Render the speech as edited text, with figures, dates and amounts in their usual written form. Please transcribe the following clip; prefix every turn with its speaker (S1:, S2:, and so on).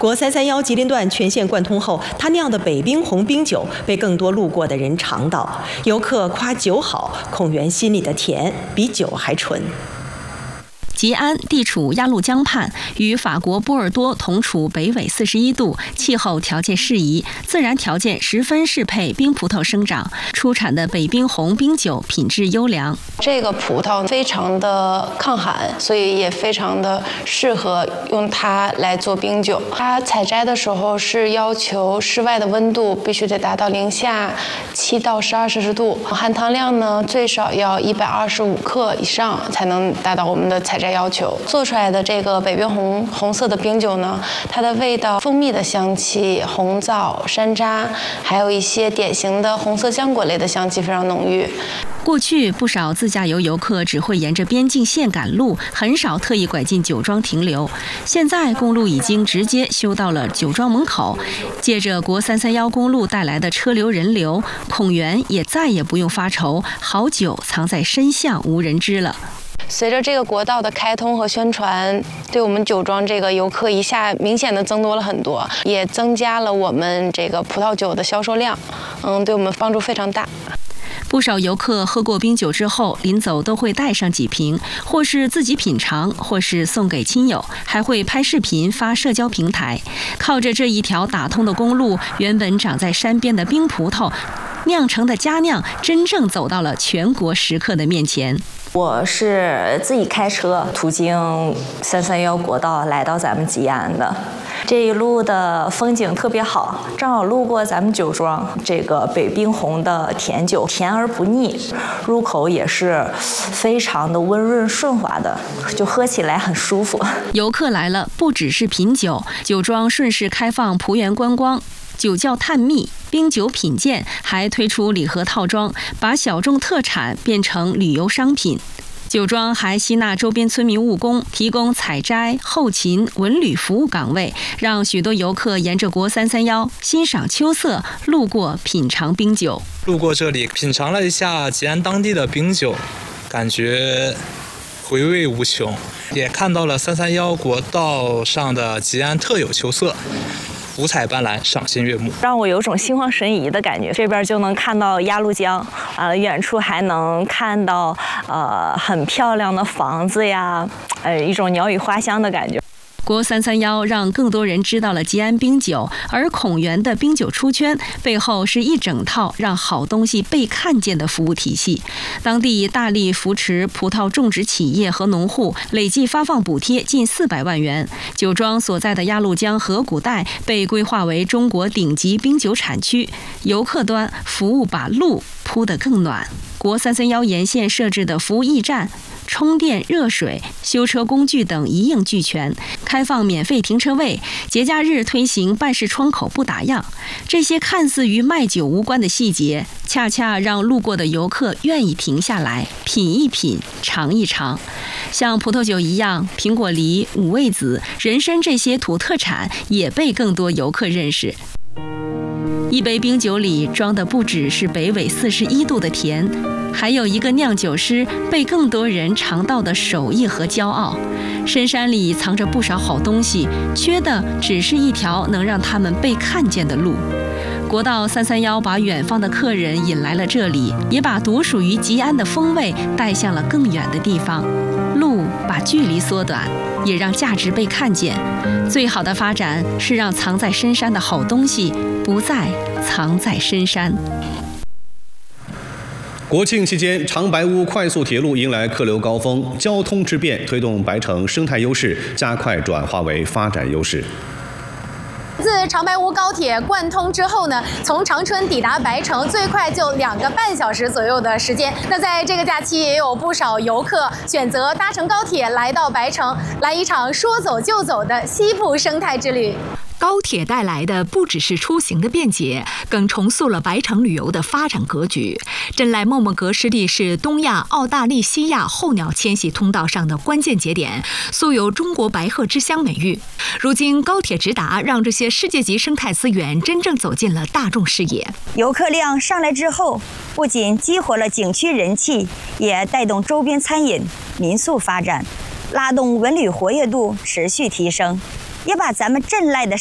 S1: 国331吉林段全线贯通后，他酿的北冰红冰酒被更多路过的人尝到。游客夸酒好，孔元心里的甜比酒还纯。
S2: 吉安地处鸭绿江畔，与法国波尔多同处北纬41度，气候条件适宜，自然条件十分适配冰葡萄生长。出产的北冰红冰酒品质优良。
S3: 这个葡萄非常的抗寒，所以也非常的适合用它来做冰酒。它采摘的时候是要求室外的温度必须得达到-7到12摄氏度，含糖量呢最少要125克以上才能达到我们的采摘要求。做出来的这个北冰红色的冰酒呢，它的味道蜂蜜的香气、红枣、山楂，还有一些典型的红色浆果类的香气非常浓郁。
S2: 过去不少自驾游游客只会沿着边境线赶路，很少特意拐进酒庄停留。现在公路已经直接修到了酒庄门口，借着国331公路带来的车流人流，孔元也再也不用发愁好酒藏在深巷无人知了。
S3: 随着这个国道的开通和宣传，对我们酒庄这个游客一下明显的增多了很多，也增加了我们这个葡萄酒的销售量，对我们帮助非常大。
S2: 不少游客喝过冰酒之后，临走都会带上几瓶，或是自己品尝，或是送给亲友，还会拍视频发社交平台。靠着这一条打通的公路，原本长在山边的冰葡萄酿成的佳酿，真正走到了全国食客的面前。
S4: 我是自己开车途经331国道来到咱们吉安的，这一路的风景特别好，正好路过咱们酒庄，这个北冰红的甜酒甜而不腻，入口也是非常的温润顺滑的，就喝起来很舒服。
S2: 游客来了，不只是品酒，酒庄顺势开放葡园观光。酒窖探秘、冰酒品鉴，还推出礼盒套装，把小众特产变成旅游商品。酒庄还吸纳周边村民务工，提供采摘、后勤、文旅服务岗位，让许多游客沿着国331欣赏秋色，路过品尝冰酒。
S5: 路过这里，品尝了一下吉安当地的冰酒，感觉回味无穷，也看到了331国道上的吉安特有秋色。五彩斑斓，赏心悦目，
S4: 让我有种心旷神怡的感觉。这边就能看到鸭绿江，远处还能看到很漂亮的房子呀，一种鸟语花香的感觉。
S2: 国331让更多人知道了吉安冰酒，而孔元的冰酒出圈背后是一整套让好东西被看见的服务体系。当地大力扶持葡萄种植企业和农户，累计发放补贴近400万元。酒庄所在的鸭绿江河谷带被规划为中国顶级冰酒产区。游客端服务把路铺得更暖。国331沿线设置的服务驿站、充电、热水、修车工具等一应俱全，开放免费停车位，节假日推行办事窗口不打烊。这些看似与卖酒无关的细节，恰恰让路过的游客愿意停下来品一品、尝一尝。像葡萄酒一样，苹果梨、五味子、人参这些土特产也被更多游客认识。一杯冰酒里装的不只是北纬41度的甜，还有一个酿酒师被更多人尝到的手艺和骄傲。深山里藏着不少好东西，缺的只是一条能让他们被看见的路。国道331把远方的客人引来了这里，也把独属于吉安的风味带向了更远的地方。路把距离缩短，也让价值被看见。最好的发展是让藏在深山的好东西不再藏在深山。
S6: 国庆期间，长白屋快速铁路迎来客流高峰，交通之便推动白城生态优势加快转化为发展优势。
S7: 自长白屋高铁贯通之后呢，从长春抵达白城最快就2个半小时左右的时间。那在这个假期，也有不少游客选择搭乘高铁来到白城，来一场说走就走的西部生态之旅。
S8: 高铁带来的不只是出行的便捷，更重塑了白城旅游的发展格局。真赖莫莫格湿地是东亚、澳大利西亚候鸟迁徙通道上的关键节点，素有中国白鹤之乡美誉。如今高铁直达，让这些世界级生态资源真正走进了大众视野。
S9: 游客量上来之后，不仅激活了景区人气，也带动周边餐饮、民宿发展，拉动文旅活跃度持续提升，也把咱们真赖的